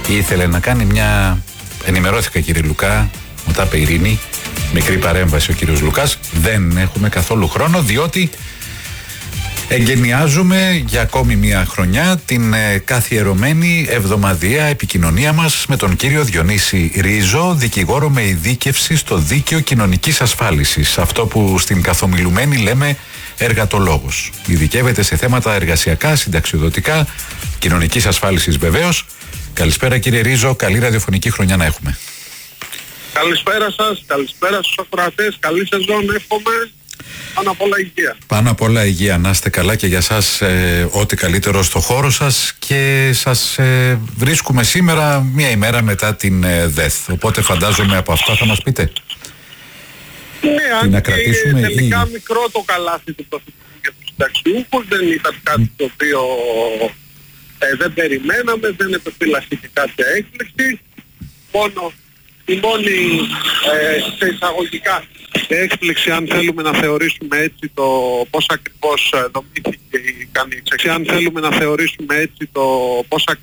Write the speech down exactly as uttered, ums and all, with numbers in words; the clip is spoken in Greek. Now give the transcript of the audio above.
ήθελε να κάνει μια... Ενημερώθηκα, κύριε Λουκά, μου τα είπε η Ειρήνη, μικρή παρέμβαση ο κύριος Λουκάς. Δεν έχουμε καθόλου χρόνο, διότι εγκαινιάζουμε για ακόμη μια χρονιά την ε, καθιερωμένη εβδομαδιαία επικοινωνία μας με τον κύριο Διονύση Ρίζο, δικηγόρο με ειδίκευση στο δίκαιο κοινωνικής ασφάλισης, αυτό που στην καθομιλουμένη λέμε εργατολόγος. Ειδικεύεται σε θέματα εργασιακά, συνταξιοδοτικά, κοινωνικής ασφάλισης βεβαίως. Καλησπέρα, κύριε Ρίζο, καλή ραδιοφωνική χρονιά να έχουμε. Καλησπέρα σας, καλησπέρα στους ακροατές, καλή σεζόν εύχομαι. Πάνω απ' όλα υγεία. Πάνω απ' όλα υγεία, να είστε καλά και για σας ε, ό,τι καλύτερο στο χώρο σας, και σας ε, βρίσκουμε σήμερα μία ημέρα μετά την ε, ΔΕΘ, οπότε φαντάζομαι από αυτά θα μας πείτε. Ναι, αν να και κρατήσουμε τελικά ή... μικρό το καλάθι του Πρωθυπουργού για τους συνταξιούχους, δεν ήταν κάτι το οποίο ε, δεν περιμέναμε, δεν επεφύλασε και κάποια έκπληξη. Μόνο η μόνη ε, σε εισαγωγικά έκπληξη, αν θέλουμε να θεωρήσουμε έτσι το πώς ακριβώς δομήθηκε η κανή, αν θέλουμε να θεωρήσουμε έτσι το πώς ακριβώς